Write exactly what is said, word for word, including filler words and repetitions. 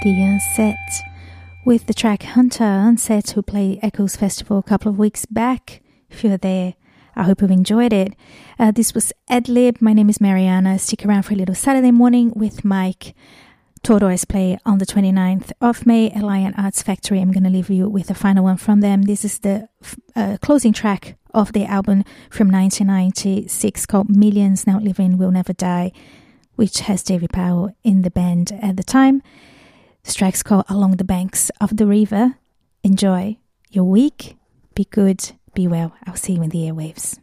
The Unset with the track Hunter. Unset, who played Echoes Festival a couple of weeks back. If you were there, I hope you enjoyed it. Uh, this was Adlib. My name is Mariana. Stick around for a little Saturday morning with Mike. Tortoise play on the twenty-ninth of May at Lion Arts Factory. I'm going to leave you with the final one from them. This is the uh, closing track of their album from nineteen ninety-six called Millions Now Living Will Never Die, which has David Powell in the band at the time. This track's called Along the Banks of the River. Enjoy your week. Be good. Be well. I'll see you in the airwaves.